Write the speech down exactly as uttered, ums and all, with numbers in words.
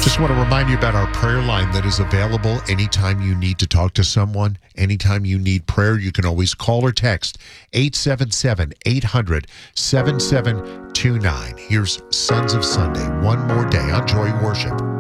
Just want to remind you about our prayer line that is available anytime you need to talk to someone, anytime you need prayer. You can always call or text eight seven seven, eight hundred, seven seven two nine. Here's Sons of Sunday, one more day on Joy Worship.